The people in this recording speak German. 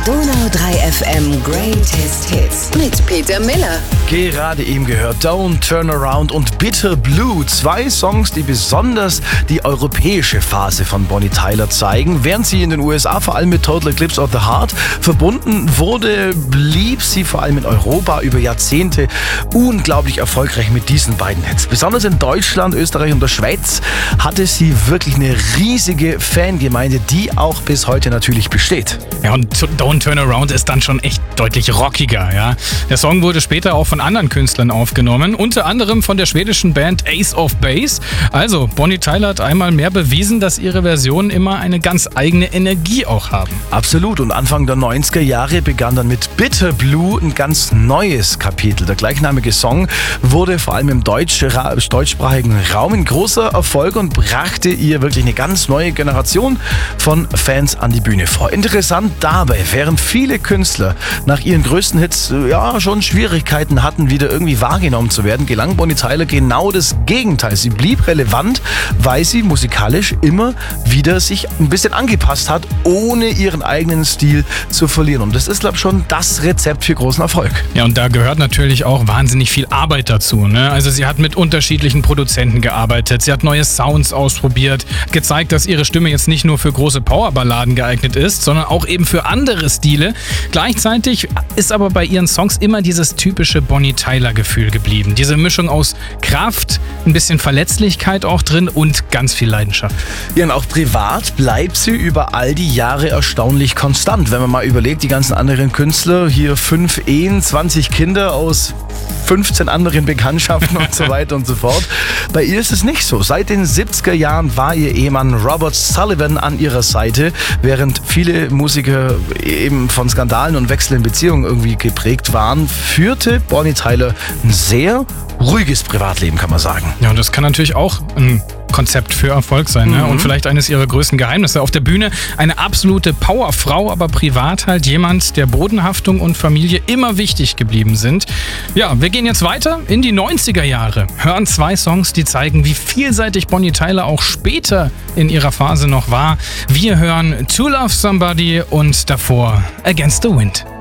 Donau 3 FM Greatest Hits mit Peter Miller. Gerade eben gehört Don't Turn Around und Bitter Blue. 2 Songs, die besonders die europäische Phase von Bonnie Tyler zeigen. Während sie in den USA vor allem mit Total Eclipse of the Heart verbunden wurde, blieb sie vor allem in Europa über Jahrzehnte unglaublich erfolgreich mit diesen beiden Hits. Besonders in Deutschland, Österreich und der Schweiz hatte sie wirklich eine riesige Fangemeinde, die auch bis heute natürlich besteht. Ja, und Don't Turn Around ist dann schon echt deutlich rockiger, ja. Der Song wurde später auch von anderen Künstlern aufgenommen, unter anderem von der schwedischen Band Ace of Base. Also, Bonnie Tyler hat einmal mehr bewiesen, dass ihre Versionen immer eine ganz eigene Energie auch haben. Absolut, und Anfang der 90er Jahre begann dann mit Bitter Blue ein ganz neues Kapitel. Der gleichnamige Song wurde vor allem im deutschsprachigen Raum ein großer Erfolg und brachte ihr wirklich eine ganz neue Generation von Fans an die Bühne vor. Interessant dabei, während viele Künstler nach ihren größten Hits schon Schwierigkeiten hatten, wieder irgendwie wahrgenommen zu werden, gelang Bonnie Tyler genau das Gegenteil. Sie blieb relevant, weil sie musikalisch immer wieder sich ein bisschen angepasst hat, ohne ihren eigenen Stil zu verlieren. Und das ist, glaube ich, schon das Rezept für großen Erfolg. Ja, und da gehört natürlich auch wahnsinnig viel Arbeit dazu, ne? Also sie hat mit unterschiedlichen Produzenten gearbeitet, sie hat neue Sounds ausprobiert, gezeigt, dass ihre Stimme jetzt nicht nur für große Powerballaden geeignet ist, sondern auch eben für andere Stile. Gleichzeitig ist aber bei ihren Songs immer dieses typische Bonnie Tyler-Gefühl geblieben. Diese Mischung aus Kraft, ein bisschen Verletzlichkeit auch drin und ganz viel Leidenschaft. Ja, und auch privat bleibt sie über all die Jahre erstaunlich konstant. Wenn man mal überlegt, die ganzen anderen Künstler, hier 5 Ehen, 20 Kinder aus 15 anderen Bekanntschaften und so weiter und so fort. Bei ihr ist es nicht so. Seit den 70er Jahren war ihr Ehemann Robert Sullivan an ihrer Seite, während viele Musiker eben von Skandalen und wechselnden Beziehungen irgendwie geprägt waren, führte Bonnie Tyler ein sehr ruhiges Privatleben, kann man sagen. Ja, und das kann natürlich auch ein Konzept für Erfolg sein, ne? Und vielleicht eines ihrer größten Geheimnisse. Auf der Bühne eine absolute Powerfrau, aber privat halt jemand, der Bodenhaftung und Familie immer wichtig geblieben sind. Ja, wir gehen jetzt weiter in die 90er Jahre. Hören 2 Songs, die zeigen, wie vielseitig Bonnie Tyler auch später in ihrer Phase noch war. Wir hören To Love Somebody und davor Against the Wind.